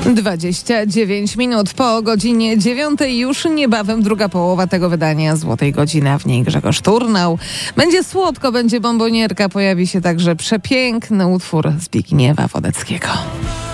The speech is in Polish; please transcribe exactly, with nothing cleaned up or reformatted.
dwadzieścia dziewięć minut po godzinie dziewiątej, już niebawem druga połowa tego wydania Złotej Godziny, a w niej Grzegorz Turnał. Będzie słodko, będzie bombonierka, pojawi się także przepiękny utwór Zbigniewa Wodeckiego.